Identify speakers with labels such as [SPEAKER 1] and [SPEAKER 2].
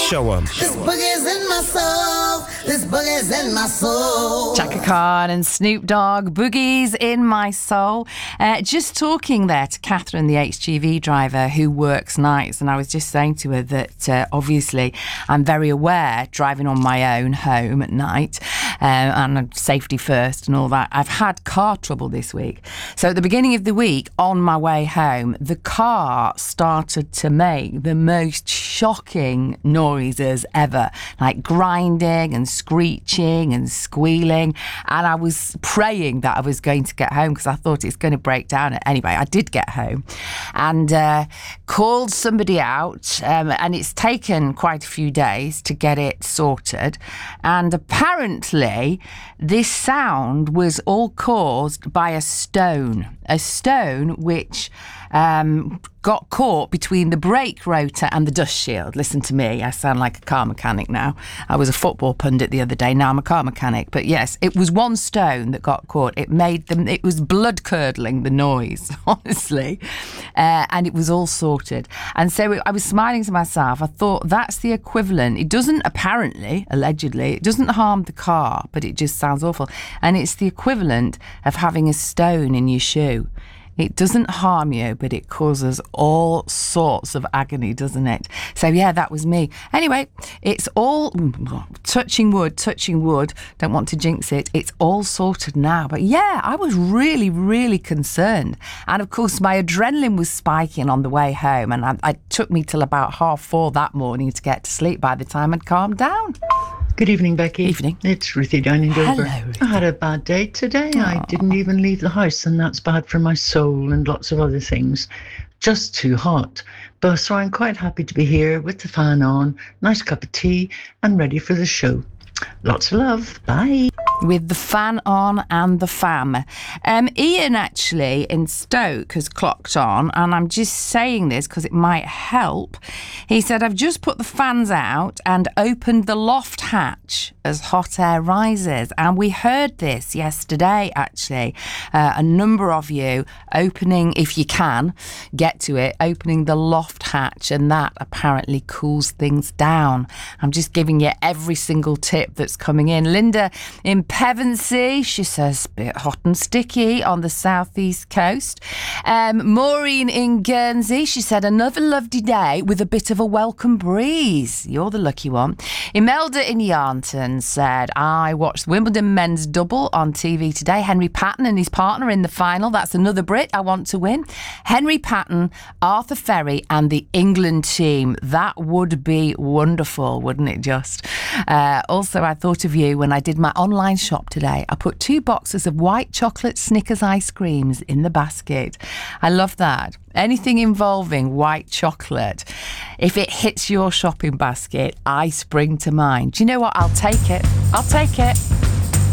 [SPEAKER 1] Show 'em.
[SPEAKER 2] This boogie's in my soul. This boogie's in my soul.
[SPEAKER 3] Chaka Khan and Snoop Dogg, Boogie's in My Soul. Just talking there to Catherine, the HGV driver who works nights, and I was just saying to her that obviously I'm very aware driving on my own home at night and safety first and all that. I've had car trouble this week. So at the beginning of the week, on my way home, the car started to make the most shocking noises ever, like grinding and screeching and squealing, and I was praying that I was going to get home because I thought it's going to break down. Anyway, I did get home and called somebody out, and it's taken quite a few days to get it sorted, and apparently this sound was all caused by a stone which got caught between the brake rotor and the dust shield. Listen to me, I sound like a car mechanic now. I was a football pundit the other day, now I'm a car mechanic. But yes, it was one stone that got caught. It was blood-curdling, the noise, honestly. And it was all sorted. And so I was smiling to myself. I thought, that's the equivalent. It doesn't, apparently, allegedly, it doesn't harm the car, but it just sounds awful. And it's the equivalent of having a stone in your shoe. It doesn't harm you, but it causes all sorts of agony, doesn't it? So, yeah, that was me. Anyway, it's all touching wood. Don't want to jinx it. It's all sorted now. But, yeah, I was really, really concerned. And, of course, my adrenaline was spiking on the way home. And it took me till about 4:30 that morning to get to sleep by the time I'd calmed down.
[SPEAKER 4] Good evening, Becky.
[SPEAKER 3] Evening.
[SPEAKER 4] It's Ruthie down in Dover.
[SPEAKER 3] Hello, Ruthie.
[SPEAKER 4] I had a bad day today. I didn't even leave the house, and that's bad for my soul and lots of other things. Just too hot. But so I'm quite happy to be here with the fan on, nice cup of tea, and ready for the show. Lots of love. Bye.
[SPEAKER 3] With the fan on and the fam. Ian, actually, in Stoke has clocked on, and I'm just saying this because it might help. He said, I've just put the fans out and opened the loft hatch as hot air rises. And we heard this yesterday, actually. A number of you opening, if you can, get to it, opening the loft hatch, and that apparently cools things down. I'm just giving you every single tip that's coming in. Linda in Pevensey, she says, bit hot and sticky on the southeast coast. Maureen in Guernsey, she said, another lovely day with a bit of a welcome breeze. You're the lucky one. Imelda in Yarnton said, I watched Wimbledon men's double on TV today. Henry Patton and his partner in the final. That's another Brit I want to win. Henry Patton, Arthur Ferry and the England team. That would be wonderful, wouldn't it just? Also, I thought of you when I did my online shop today. I put 2 boxes of white chocolate Snickers ice creams in the basket. I love that. Anything involving white chocolate, if it hits your shopping basket, I spring to mind. Do you know what? I'll take it.